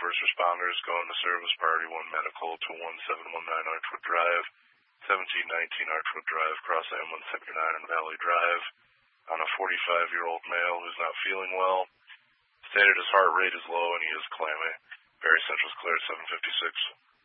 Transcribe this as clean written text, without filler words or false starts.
first responders going to service priority 1 medical to 1719 Archwood Drive, 1719 Archwood Drive, cross M179 and Valley Drive, on a 45-year-old male who's not feeling well. Stated his heart rate is low and he is clammy. Barry Central's cleared 756.